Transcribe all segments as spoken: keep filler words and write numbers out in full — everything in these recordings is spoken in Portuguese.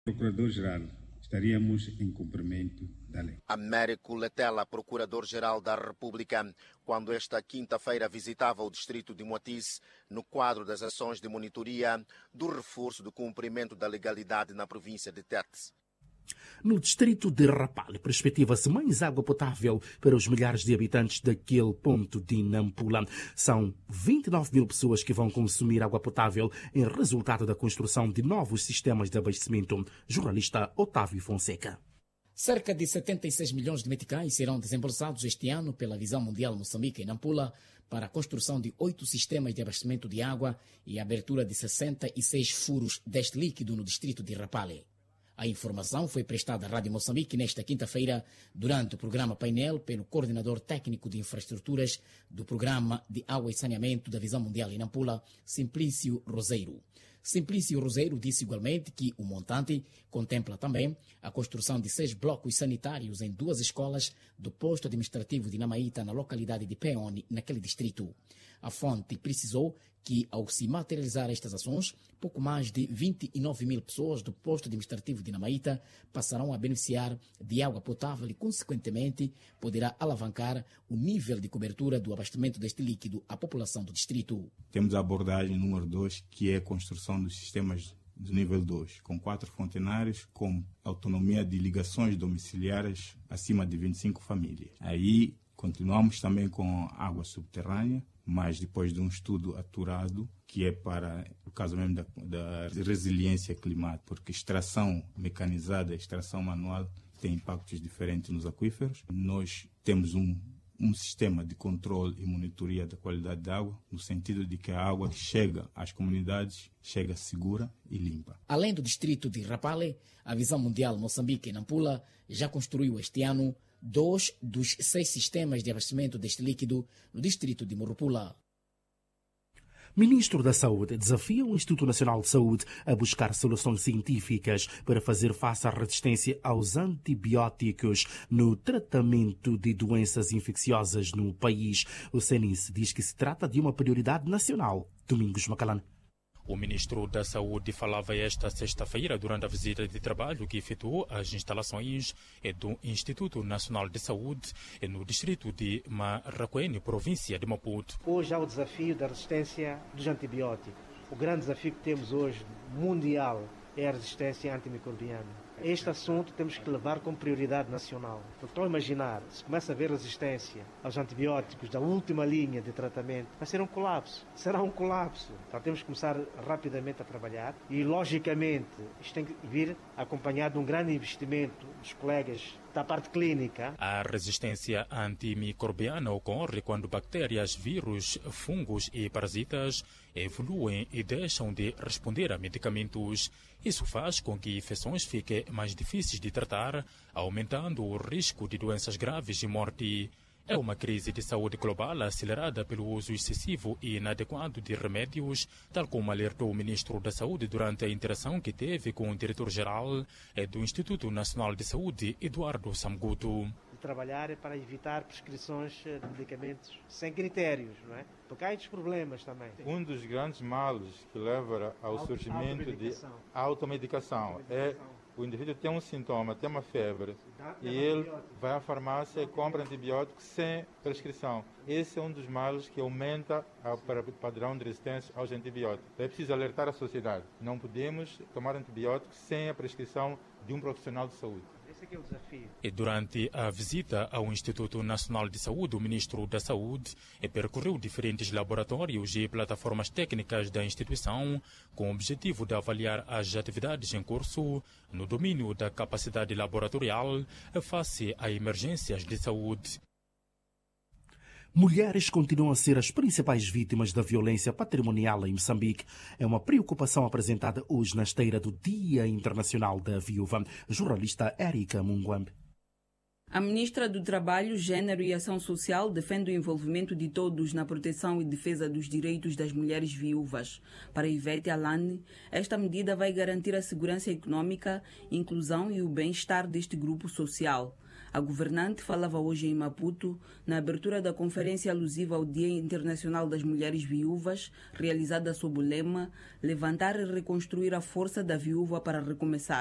Procurador-Geral, estaríamos em cumprimento da lei. Américo Letela, Procurador-Geral da República, quando esta quinta-feira visitava o distrito de Moatize no quadro das ações de monitoria do reforço do cumprimento da legalidade na província de Tete. No distrito de Rapale, perspectiva-se mais água potável para os milhares de habitantes daquele ponto de Nampula. São vinte e nove mil pessoas que vão consumir água potável em resultado da construção de novos sistemas de abastecimento. Jornalista Otávio Fonseca. Cerca de setenta e seis milhões de meticais serão desembolsados este ano pela Visão Mundial Moçambique em Nampula para a construção de oito sistemas de abastecimento de água e a abertura de sessenta e seis furos deste líquido no distrito de Rapale. A informação foi prestada à Rádio Moçambique nesta quinta-feira durante o programa Painel pelo coordenador técnico de infraestruturas do Programa de Água e Saneamento da Visão Mundial em Nampula, Simplício Roseiro. Simplício Roseiro disse igualmente que o montante contempla também a construção de seis blocos sanitários em duas escolas do posto administrativo de Namaíta, na localidade de Peone, naquele distrito. A fonte precisou que, ao se materializar estas ações, pouco mais de vinte e nove mil pessoas do posto administrativo de Namaíta passarão a beneficiar de água potável e, consequentemente, poderá alavancar o nível de cobertura do abastecimento deste líquido à população do distrito. Temos a abordagem número dois, que é a construção dos sistemas do nível dois, com quatro fontenários, com autonomia de ligações domiciliares acima de vinte e cinco famílias. Aí continuamos também com água subterrânea, mas depois de um estudo aturado, que é para o caso mesmo da, da resiliência climática, porque extração mecanizada, extração manual tem impactos diferentes nos aquíferos. Nós temos um, um sistema de controle e monitoria da qualidade da água, no sentido de que a água que chega às comunidades chega segura e limpa. Além do distrito de Rapale, a Visão Mundial Moçambique em Nampula já construiu este ano dois dos seis sistemas de abastecimento deste líquido no distrito de Morupula. Ministro da Saúde desafia o Instituto Nacional de Saúde a buscar soluções científicas para fazer face à resistência aos antibióticos no tratamento de doenças infecciosas no país. O C N I S diz que se trata de uma prioridade nacional. Domingos Macalán. O ministro da Saúde falava esta sexta-feira durante a visita de trabalho que efetuou às instalações do Instituto Nacional de Saúde no distrito de Marraquene, província de Maputo. Hoje há o desafio da resistência dos antibióticos. O grande desafio que temos hoje, mundial, é a resistência antimicrobiana. Este assunto temos que levar como prioridade nacional. Porque estão a imaginar, se começa a haver resistência aos antibióticos da última linha de tratamento, vai ser um colapso. Será um colapso. Então temos que começar rapidamente a trabalhar e, logicamente, isto tem que vir acompanhado de um grande investimento dos colegas da parte clínica. A resistência antimicrobiana ocorre quando bactérias, vírus, fungos e parasitas evoluem e deixam de responder a medicamentos. Isso faz com que infecções fiquem mais difíceis de tratar, aumentando o risco de doenças graves e morte. É uma crise de saúde global acelerada pelo uso excessivo e inadequado de remédios, tal como alertou o ministro da Saúde durante a interação que teve com o diretor-geral do Instituto Nacional de Saúde, Eduardo Samguto. Trabalhar é para evitar prescrições de medicamentos sem critérios, não é? Porque há estes problemas também. Um dos grandes males que leva ao Auto, surgimento de automedicação é o indivíduo tem um sintoma, tem uma febre, e ele vai à farmácia e compra antibióticos sem prescrição. Esse é um dos males que aumenta o padrão de resistência aos antibióticos. É preciso alertar a sociedade. Não podemos tomar antibióticos sem a prescrição de um profissional de saúde. Esse aqui é o desafio. E durante a visita ao Instituto Nacional de Saúde, o ministro da Saúde percorreu diferentes laboratórios e plataformas técnicas da instituição com o objetivo de avaliar as atividades em curso no domínio da capacidade laboratorial face a emergências de saúde. Mulheres continuam a ser as principais vítimas da violência patrimonial em Moçambique. É uma preocupação apresentada hoje na esteira do Dia Internacional da Viúva. Jornalista Érica Munguambe. A ministra do Trabalho, Gênero e Ação Social defende o envolvimento de todos na proteção e defesa dos direitos das mulheres viúvas. Para Ivete Alane, esta medida vai garantir a segurança econômica, inclusão e o bem-estar deste grupo social. A governante falava hoje em Maputo, na abertura da conferência alusiva ao Dia Internacional das Mulheres Viúvas, realizada sob o lema Levantar e reconstruir a força da viúva para recomeçar.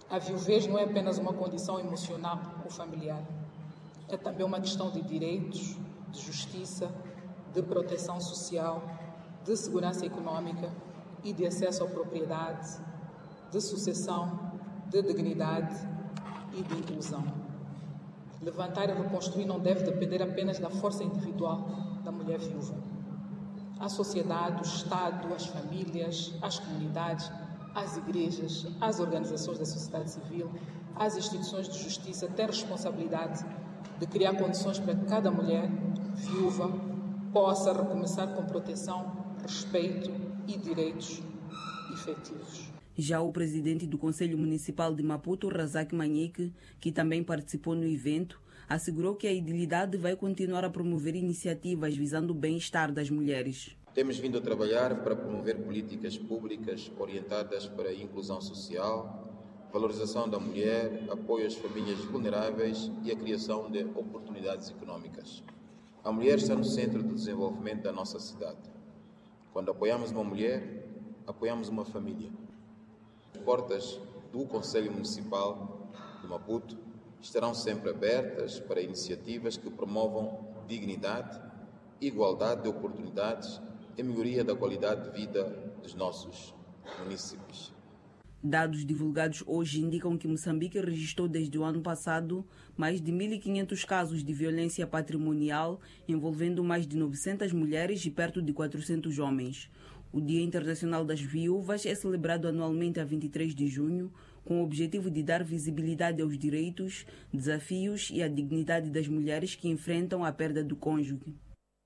A viuvez não é apenas uma condição emocional ou familiar. É também uma questão de direitos, de justiça, de proteção social, de segurança econômica e de acesso à propriedade, de sucessão, de dignidade e de inclusão. Levantar e reconstruir não deve depender apenas da força individual da mulher viúva. A sociedade, o Estado, as famílias, as comunidades, as igrejas, as organizações da sociedade civil, as instituições de justiça têm responsabilidade de criar condições para que cada mulher viúva possa recomeçar com proteção, respeito e direitos efetivos. Já o presidente do Conselho Municipal de Maputo, Razak Manhique, que também participou no evento, assegurou que a idilidade vai continuar a promover iniciativas visando o bem-estar das mulheres. Temos vindo a trabalhar para promover políticas públicas orientadas para a inclusão social, valorização da mulher, apoio às famílias vulneráveis e a criação de oportunidades econômicas. A mulher está no centro do desenvolvimento da nossa cidade. Quando apoiamos uma mulher, apoiamos uma família. As portas do Conselho Municipal de Maputo estarão sempre abertas para iniciativas que promovam dignidade, igualdade de oportunidades e melhoria da qualidade de vida dos nossos munícipes. Dados divulgados hoje indicam que Moçambique registrou desde o ano passado mais de mil e quinhentos casos de violência patrimonial, envolvendo mais de novecentas mulheres e perto de quatrocentos homens. O Dia Internacional das Viúvas é celebrado anualmente a vinte e três de junho, com o objetivo de dar visibilidade aos direitos, desafios e à dignidade das mulheres que enfrentam a perda do cônjuge.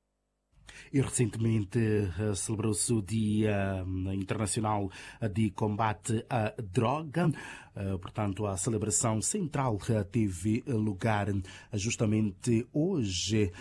E recentemente uh, celebrou-se o Dia uh, Internacional de Combate à Droga. Uh, portanto, a celebração central uh, teve lugar uh, justamente hoje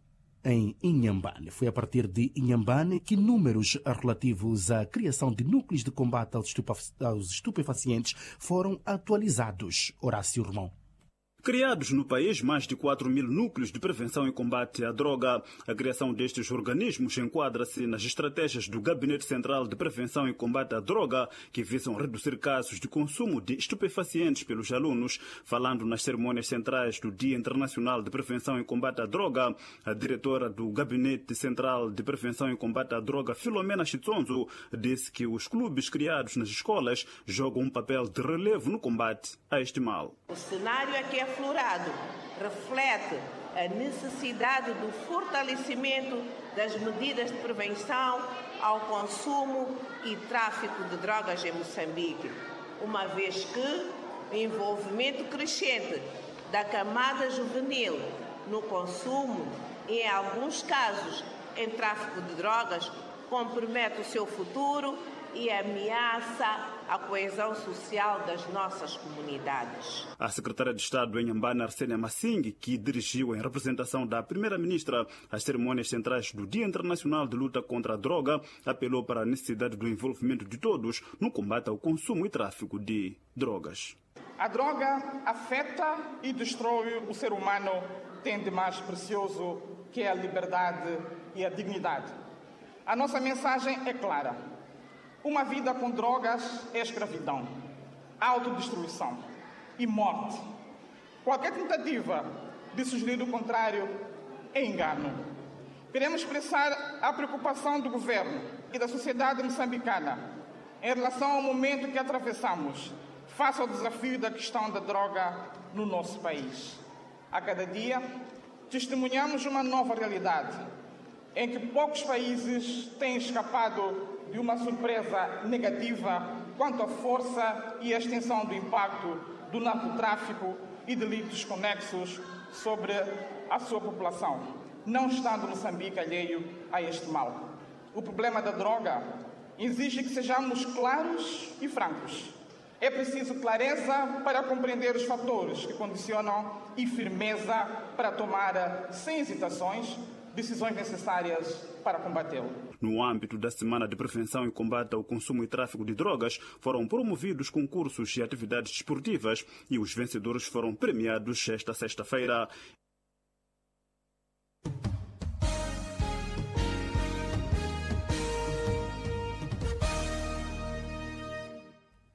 em Inhambane. Foi a partir de Inhambane que números relativos à criação de núcleos de combate aos, estupefac- aos estupefacientes foram atualizados. Horácio Romão. Criados no país mais de quatro mil núcleos de prevenção e combate à droga, a criação destes organismos enquadra-se nas estratégias do Gabinete Central de Prevenção e Combate à Droga, que visam reduzir casos de consumo de estupefacientes pelos alunos. Falando nas cerimônias centrais do Dia Internacional de Prevenção e Combate à Droga, a diretora do Gabinete Central de Prevenção e Combate à Droga, Filomena Chitsonzo, disse que os clubes criados nas escolas jogam um papel de relevo no combate a este mal. O cenário aqui é aflorado reflete a necessidade do fortalecimento das medidas de prevenção ao consumo e tráfico de drogas em Moçambique, uma vez que o envolvimento crescente da camada juvenil no consumo e, em alguns casos, em tráfico de drogas, compromete o seu futuro e ameaça a coesão social das nossas comunidades. A secretária de Estado em Inhambane, Arsênia Massing, que dirigiu em representação da primeira-ministra as cerimônias centrais do Dia Internacional de Luta contra a Droga, apelou para a necessidade do envolvimento de todos no combate ao consumo e tráfico de drogas. A droga afeta e destrói o ser humano, tem de mais precioso que é a liberdade e a dignidade. A nossa mensagem é clara. Uma vida com drogas é escravidão, autodestruição e morte. Qualquer tentativa de sugerir o contrário é engano. Queremos expressar a preocupação do governo e da sociedade moçambicana em relação ao momento que atravessamos face ao desafio da questão da droga no nosso país. A cada dia, testemunhamos uma nova realidade em que poucos países têm escapado de uma surpresa negativa quanto à força e à extensão do impacto do narcotráfico e delitos conexos sobre a sua população, não estando Moçambique alheio a este mal. O problema da droga exige que sejamos claros e francos. É preciso clareza para compreender os fatores que condicionam e firmeza para tomar, sem hesitações, decisões necessárias para combatê-lo. No âmbito da Semana de Prevenção e Combate ao Consumo e Tráfico de Drogas, foram promovidos concursos e atividades desportivas e os vencedores foram premiados esta sexta-feira.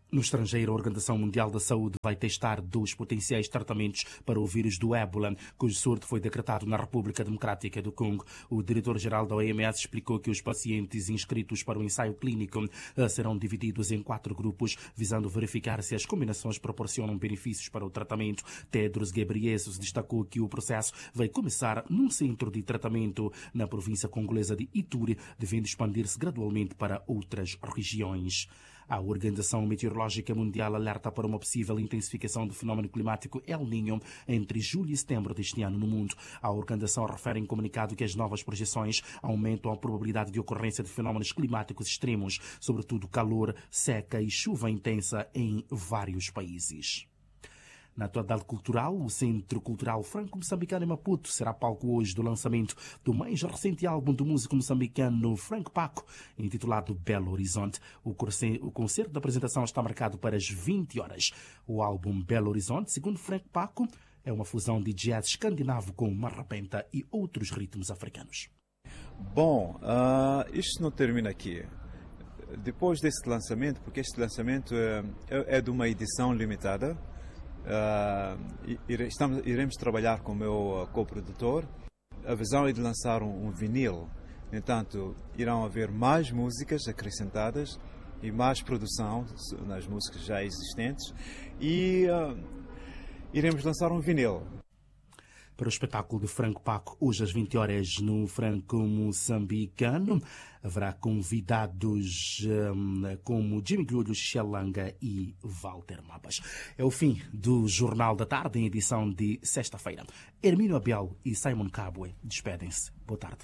No estrangeiro, a Organização Mundial da Saúde vai testar dois potenciais tratamentos para o vírus do ébola, cujo surto foi decretado na República Democrática do Congo. O diretor-geral da O M S explicou que os pacientes inscritos para o ensaio clínico serão divididos em quatro grupos, visando verificar se as combinações proporcionam benefícios para o tratamento. Tedros Ghebreyesus destacou que o processo vai começar num centro de tratamento na província congolesa de Ituri, devendo expandir-se gradualmente para outras regiões. A Organização Meteorológica Mundial alerta para uma possível intensificação do fenómeno climático El Niño entre julho e setembro deste ano no mundo. A organização refere em comunicado que as novas projeções aumentam a probabilidade de ocorrência de fenómenos climáticos extremos, sobretudo calor, seca e chuva intensa em vários países. Na atualidade cultural, o Centro Cultural Franco-Moçambicano em Maputo será palco hoje do lançamento do mais recente álbum do músico moçambicano Frank Paco, intitulado Belo Horizonte. O concerto de apresentação está marcado para as vinte horas. O álbum Belo Horizonte, segundo Frank Paco, é uma fusão de jazz escandinavo com marrapenta e outros ritmos africanos. Bom, uh, isto não termina aqui. Depois deste lançamento, porque este lançamento é, é de uma edição limitada, Uh, estamos, iremos trabalhar com o meu uh, co-produtor. A visão é de lançar um, um vinil. No entanto, irão haver mais músicas acrescentadas e mais produção nas músicas já existentes e uh, iremos lançar um vinil. Para o espetáculo de Franco Paco, hoje às vinte horas no Franco-Moçambicano, haverá convidados um, como Jimmy Glúdio, Xelanga e Walter Mabas. É o fim do Jornal da Tarde, em edição de sexta-feira. Hermínio Abel e Simon Cabwe despedem-se. Boa tarde.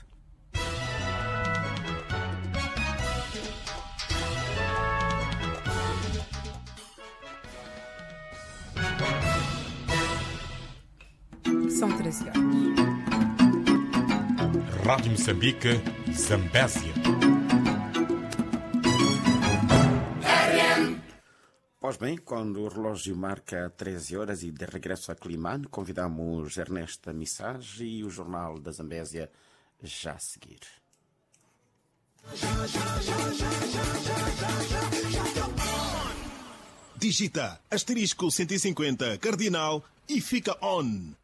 São treze horas. Rádio Moçambique, Zambésia. Pois bem, quando o relógio marca treze horas e de regresso a Climane, convidamos Ernesto Missage e o Jornal da Zambésia já a seguir. Digita asterisco cento e cinquenta cardinal e fica on.